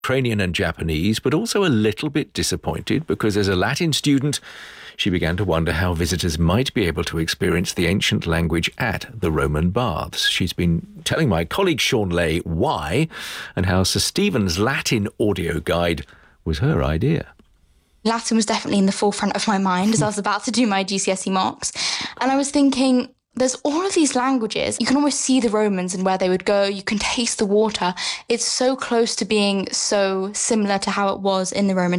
Ukrainian and Japanese, but also a little bit disappointed because as a Latin student, she began to wonder how visitors might be able to experience the ancient language at the Roman baths. She's been telling my colleague Sean Lay why and how Sir Stephen's Latin audio guide was her idea. Latin was definitely in the forefront of my mind as I was about to do my GCSE mocks. And I was thinking, there's all of these languages. You can almost see the Romans and where they would go. You can taste the water. It's so close to being so similar to how it was in the Roman